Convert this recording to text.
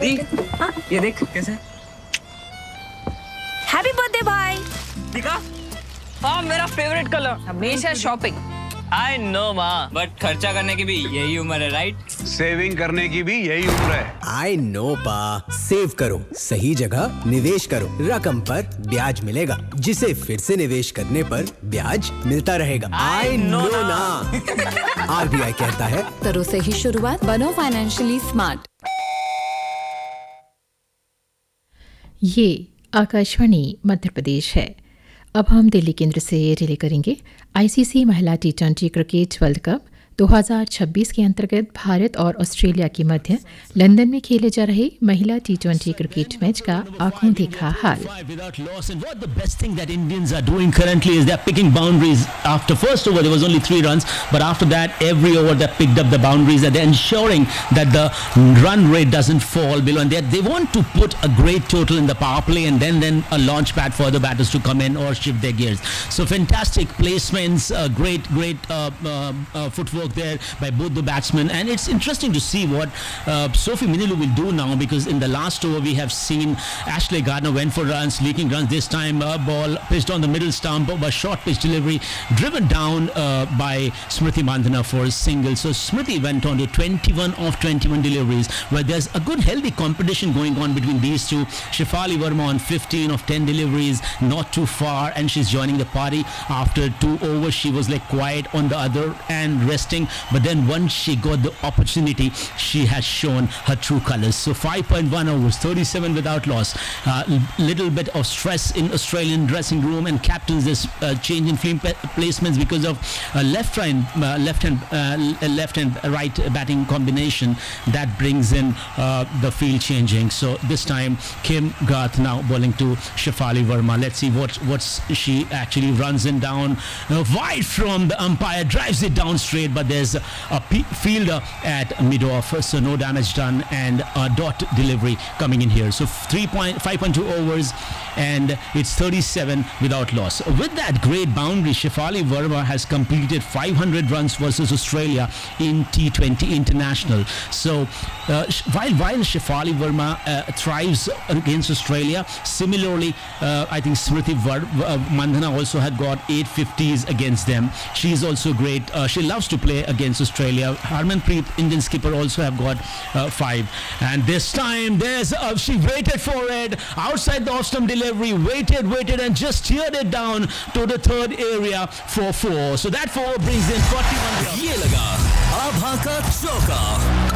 दी, ये देख कैसे हैप्पी बर्थडे भाई। दिखा। हाँ मेरा फेवरेट कलर। हमेशा शॉपिंग। I know माँ, बट खर्चा करने की भी यही उम्र है, राइट? सेविंग करने की भी यही उम्र है। आई नो पा, सेव करो, सही जगह निवेश करो, रकम पर ब्याज मिलेगा, जिसे फिर से निवेश करने पर ब्याज मिलता रहेगा। आई नो ना। आरबीआई कहता है करो सही शुरुआत, बनो फाइनेंशियली स्मार्ट। ये आकाशवाणी मध्य प्रदेश है। अब हम दिल्ली केंद्र से रिले करेंगे आईसीसी महिला टी20 क्रिकेट वर्ल्ड कप 2026 के अंतर्गत भारत और ऑस्ट्रेलिया के मध्य लंदन में खेले जा रहे महिला टी20 क्रिकेट मैच का आंखों देखा हाल। Without loss, and what the best thing that Indians are doing currently is they're picking boundaries. After first over there was only 3 runs, but after that every over they picked up the boundaries and they're ensuring that the run rate doesn't fall below. And they want to put a great total in the power play and then a launch pad for the batters to come in or shift their gears. So fantastic placements, great footwork there by both the batsmen, and it's interesting to see what Sophie Minilu will do now, because in the last over we have seen Ashley Gardner went for runs, leaking runs. This time ball pitched on the middle stump, a short pitch delivery driven down by Smriti Mandhana for a single. So Smriti went on to 21 of 21 deliveries, where there's a good healthy competition going on between these two. Shefali Verma on 15 of 10 deliveries, not too far, and she's joining the party. After 2 overs she was like quiet on the other and resting, but then once she got the opportunity she has shown her true colors. So 5.1 overs, 37 without loss. Little bit of stress in Australian dressing room, and captains this change in field placements because of left and right batting combination that brings in the field changing. So this time Kim Garth now bowling to Shefali Verma. Let's see what she actually runs in down wide from the umpire, drives it down straight, but there's a fielder at mid-off, so no damage done, and a dot delivery coming in here. So 5.2 overs and it's 37 without loss. With that great boundary, Shefali Verma has completed 500 runs versus Australia in T20 International. So while Shefali Verma thrives against Australia, similarly I think Smriti Mandhana also had got 850s against them. She's also great. She loves to play against Australia. Harmanpreet, Indian skipper, also have got 5. And this time she waited for it outside the off-stump delivery, waited and just steered it down to the third area for 4. So that 4 brings in 41 runs. ये लगा आभा का चौका।